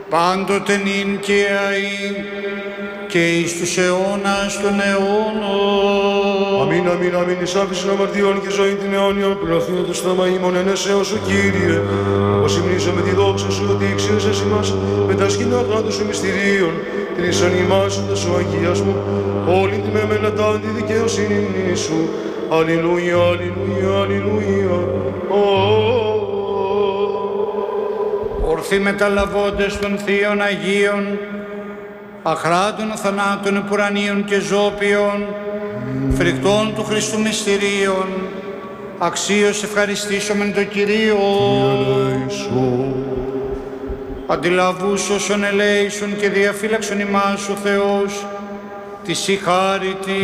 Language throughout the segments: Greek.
πάντοτε νυν και αεί και εις τους αιώνας των αιώνων. Αμήν, αμήν, αμήν, εις άφησιν αμαρτιών και ζωήν την αιώνια, πληρωθήνω το στόμα ημών ενέσεως σου, Κύριε. Όπως υμνήσω με τη δόξα σου, ότι εξήρωσες ημάς με τα σκηνά κράτους σου μυστηρίων, την εισανημάσοντα σου αγίασμο, όλη την μεμενατά τη δικαιοσύνη σου. Αλληλούια, αλληλούια, αλληλούια. Ορθοί μεταλαβώντες των Θείων Αγίων, αχράτων θανάτων επουρανίων και ζώπιων, φρικτών του Χριστού μυστηρίων, αξίως ευχαριστήσομεν το Κυρίο. Αντιλαβούς όσων ελέησον και διαφύλαξον ημάς ο Θεός, τη συγχάρητη.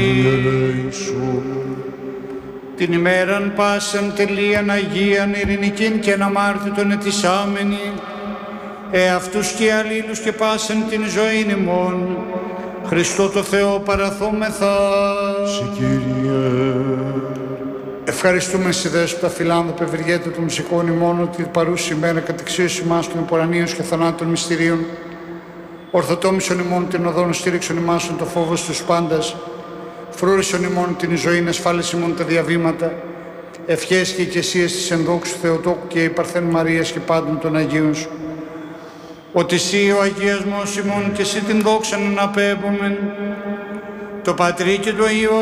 Την ημέραν πάσαν τελείαν Αγίαν, ειρηνικήν και αναμάρτητον ετισάμενη, εαυτούς και αλλήλους και πάσαν την ζωήν ημών, Χριστό το Θεό παραθόμεθα. Σε Κύριε. Ευχαριστούμε σε δέσποτα φιλάνθρωπε ευεργέτα των μουσικών ημών, ότι παρούση ημέρα κατεξίωση ημάς των επουρανίων και θανάτων μυστηρίων, ορθοτόμησον ημών την οδόν στήριξον ημάσον το φόβο στους πάντας, φρούρισον ημών την ζωή, ασφάλιση ημών τα διαβήματα, ευχές και οικεσίες της ενδόξου Θεοτόκου και η Παρθέν Μαρίας και πάντων των Αγίων σου. Ότι εσύ ο αγιασμός ημών και εσύ την δόξαν να απέμπομεν, το Πατρί και το Υιό